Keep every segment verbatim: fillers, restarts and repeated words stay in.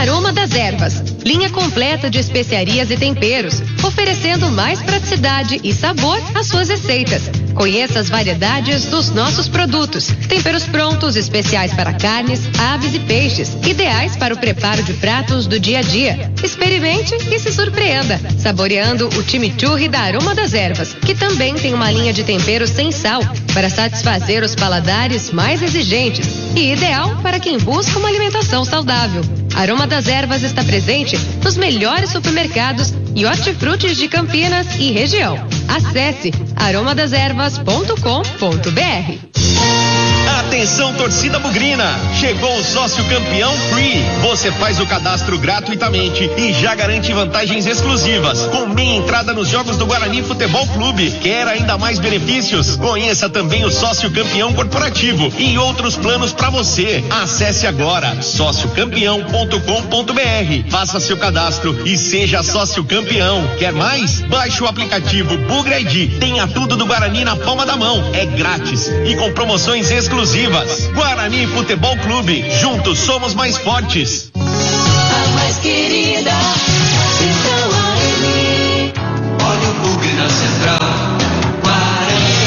Aroma das Ervas, linha completa de especiarias e temperos, oferecendo mais praticidade e sabor às suas receitas. Conheça as variedades dos nossos produtos. Temperos prontos, especiais para carnes, aves e peixes, ideais para o preparo de pratos do dia a dia. Experimente e se surpreenda, saboreando o chimichurri da Aroma das Ervas, que também tem uma linha de temperos sem sal, para satisfazer os paladares mais exigentes e ideal para quem busca uma alimentação saudável. Aroma das Ervas está presente nos melhores supermercados e hortifrutis de Campinas e região. Acesse aroma das ervas ponto com ponto br. Atenção, torcida bugrina! Chegou o Sócio Campeão Free. Você faz o cadastro gratuitamente e já garante vantagens exclusivas, com meia entrada nos jogos do Guarani Futebol Clube. Quer ainda mais benefícios? Conheça também o Sócio Campeão Corporativo e outros planos para você. Acesse agora sócio campeão ponto com ponto br. Faça seu cadastro e seja sócio campeão. Quer mais? Baixe o aplicativo Bugra I D. Tenha tudo do Guarani na palma da mão. É grátis e com promoções exclusivas. Guarani Futebol Clube, juntos somos mais fortes. A mais querida, Central A M. Olha o Bugre na Central, Guarani.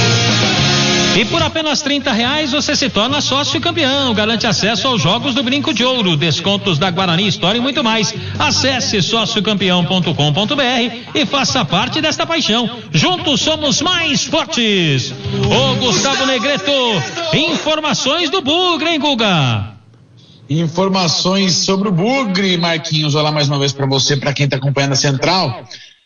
E por apenas trinta reais você se torna sócio campeão, garante acesso aos jogos do Brinco de Ouro, descontos da Guarani História e muito mais. Acesse sócio campeão ponto com ponto br e faça parte desta paixão. Juntos somos mais fortes. Ô Gustavo Negreto, informações do Bugre, hein, Guga? Informações sobre o Bugre, Marquinhos. Olá mais uma vez para você, para quem está acompanhando a Central.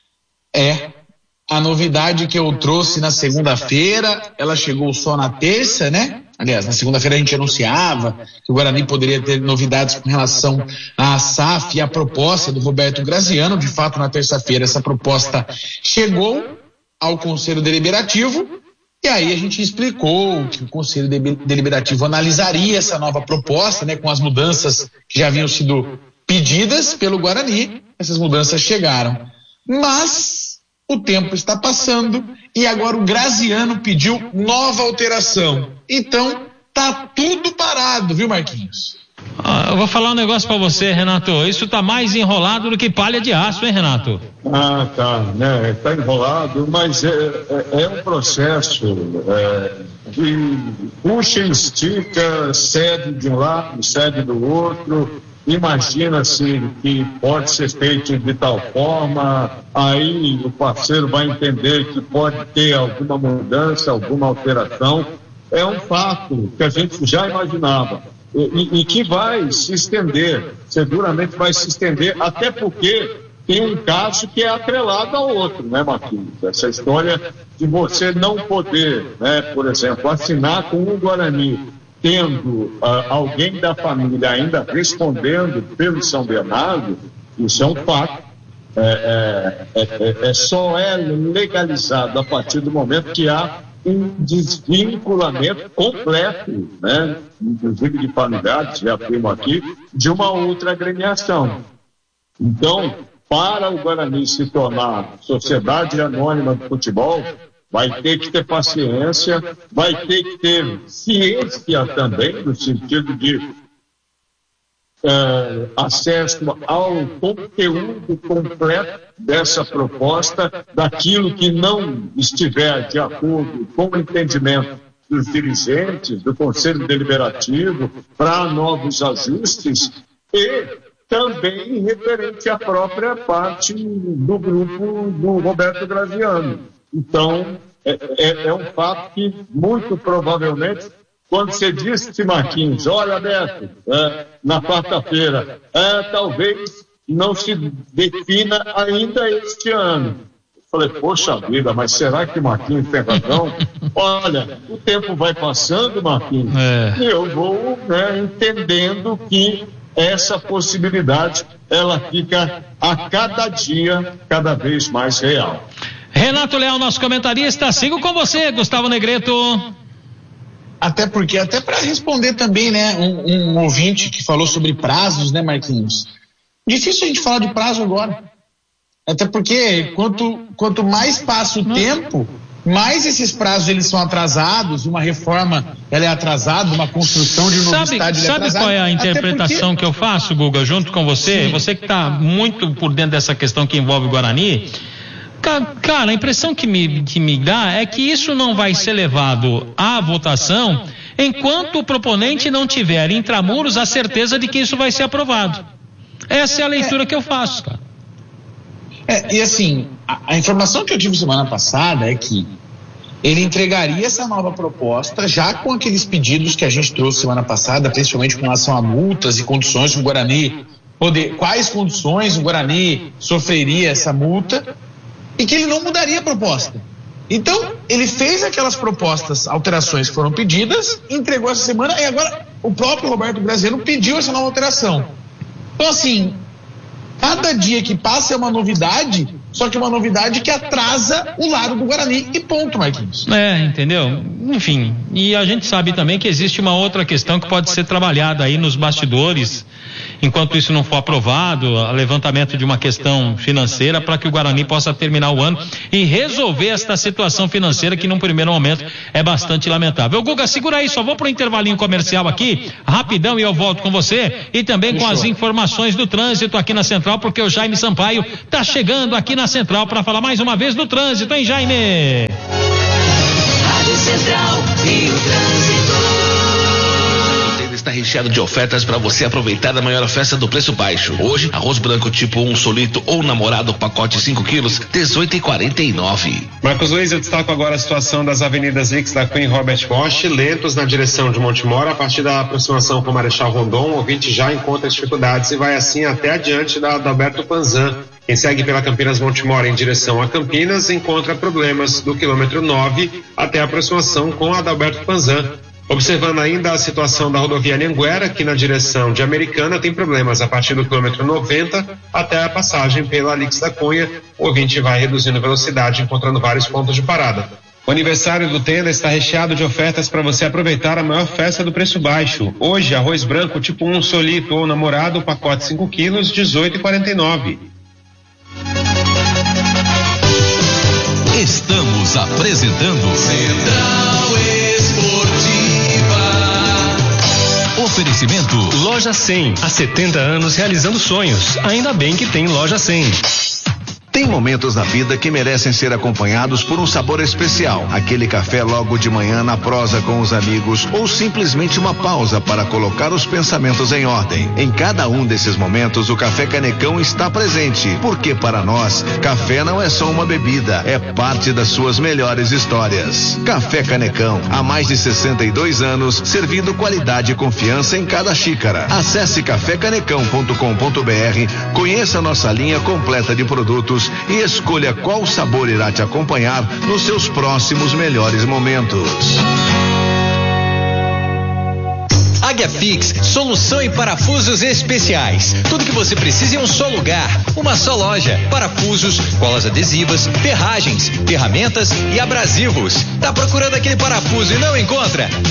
É a novidade que eu trouxe na segunda-feira, ela chegou só na terça, né? Aliás, na segunda-feira a gente anunciava que o Guarani poderia ter novidades com relação à S A F e à proposta do Roberto Graziano. De fato, na terça-feira essa proposta chegou ao Conselho Deliberativo e aí a gente explicou que o Conselho Deliberativo analisaria essa nova proposta, né? Com as mudanças que já haviam sido pedidas pelo Guarani. Essas mudanças chegaram. Mas o tempo está passando e agora o Graziano pediu nova alteração. Então, tá tudo parado, viu, Marquinhos? Ah, eu vou falar um negócio pra você, Renato. Isso tá mais enrolado do que palha de aço, hein, Renato? Ah, tá, né? Tá enrolado, mas é, é, é um processo é, de puxa e estica, cede de um lado, cede do outro. Imagina-se que pode ser feito de tal forma, aí o parceiro vai entender que pode ter alguma mudança, alguma alteração. É um fato que a gente já imaginava e, e que vai se estender, seguramente vai se estender, até porque tem um caso que é atrelado ao outro, né, Marquinhos? Essa história de você não poder, né, por exemplo, assinar com o Guarani, tendo uh, alguém da família ainda respondendo pelo São Bernardo, isso é um fato. É, é, é, é, só é legalizado a partir do momento que há um desvinculamento completo, né, inclusive de familiares, já afirmo aqui, de uma outra agremiação. Então, para o Guarani se tornar sociedade anônima do futebol, vai ter que ter paciência, vai ter que ter ciência também, no sentido de uh, acesso ao conteúdo completo dessa proposta, daquilo que não estiver de acordo com o entendimento dos dirigentes, do Conselho Deliberativo, para novos ajustes, e também referente à própria parte do grupo do Roberto Graziano. Então, é, é, é um fato que, muito provavelmente, quando você disse, Marquinhos, olha, Beto, é, na quarta-feira, é, talvez não se defina ainda este ano. Eu falei, poxa vida, mas será que Marquinhos tem razão? Olha, o tempo vai passando, Marquinhos, é. e eu vou, né, entendendo que essa possibilidade, ela fica a cada dia, cada vez mais real. Renato Leal, nosso comentarista, sigo com você, Gustavo Negreto. Até porque, até para responder também, né, um, um ouvinte que falou sobre prazos, né, Marquinhos? Difícil a gente falar de prazo agora. Até porque quanto, quanto mais passa o Não. tempo, mais esses prazos eles são atrasados, uma reforma ela é atrasada, uma construção de um novo sabe, estádio sabe é qual é a interpretação porque... que eu faço, Guga, junto com você? Sim. Você que está muito por dentro dessa questão que envolve o Guarani. Cara, a impressão que me, que me dá é que isso não vai ser levado à votação enquanto o proponente não tiver intramuros a certeza de que isso vai ser aprovado. Essa é a leitura é. que eu faço, cara. É, e assim, a, a informação que eu tive semana passada é que ele entregaria essa nova proposta já com aqueles pedidos que a gente trouxe semana passada, principalmente com relação a multas e condições do Guarani, poder, quais condições o Guarani sofreria essa multa, e que ele não mudaria a proposta. Então, ele fez aquelas propostas, alterações que foram pedidas, entregou essa semana, e agora o próprio Roberto Graziano pediu essa nova alteração. Então, assim, cada dia que passa é uma novidade, só que uma novidade que atrasa o lado do Guarani e ponto, Marquinhos. É, entendeu? Enfim, e a gente sabe também que existe uma outra questão que pode ser trabalhada aí nos bastidores, enquanto isso não for aprovado, o levantamento de uma questão financeira para que o Guarani possa terminar o ano e resolver esta situação financeira que num primeiro momento é bastante lamentável. Guga, segura aí, só vou para o intervalinho comercial aqui, rapidão, e eu volto com você e também com as informações do trânsito aqui na Central, porque o Jaime Sampaio tá chegando aqui na Central para falar mais uma vez do trânsito, hein, Jaime? Rádio Central e o trânsito. Está recheado de ofertas para você aproveitar a maior festa do preço baixo. Hoje, arroz branco tipo um solito ou namorado, pacote cinco quilos, dezoito e quarenta e nove. Marcos Luiz, eu destaco agora a situação das avenidas Lix da Cunha e Robert Bosch, lentos na direção de Montemor, a partir da aproximação com Marechal Rondon, o ouvinte já encontra dificuldades e vai assim até adiante da Adalberto Panzan. Quem segue pela Campinas Montemor em direção a Campinas encontra problemas do quilômetro nove até a aproximação com a Adalberto Panzan. Observando ainda a situação da rodovia Anhanguera, que na direção de Americana tem problemas a partir do quilômetro noventa até a passagem pela Lix da Cunha. O ouvinte vai reduzindo velocidade, encontrando vários pontos de parada. O aniversário do Tenda está recheado de ofertas para você aproveitar a maior festa do preço baixo. Hoje, arroz branco tipo um solito ou namorado, pacote cinco quilos, dezoito e quarenta e nove. Estamos apresentando Central Esportiva. Oferecimento Loja cem, há setenta anos realizando sonhos. Ainda bem que tem Loja cem. Tem momentos na vida que merecem ser acompanhados por um sabor especial. Aquele café logo de manhã na prosa com os amigos ou simplesmente uma pausa para colocar os pensamentos em ordem. Em cada um desses momentos, o Café Canecão está presente, porque para nós, café não é só uma bebida, é parte das suas melhores histórias. Café Canecão, há mais de sessenta e dois anos, servindo qualidade e confiança em cada xícara. Acesse café canecão ponto com ponto br, conheça nossa linha completa de produtos e escolha qual sabor irá te acompanhar nos seus próximos melhores momentos. Águia Fix, solução em parafusos especiais. Tudo que você precisa em um só lugar, uma só loja. Parafusos, colas adesivas, ferragens, ferramentas e abrasivos. Tá procurando aquele parafuso e não encontra?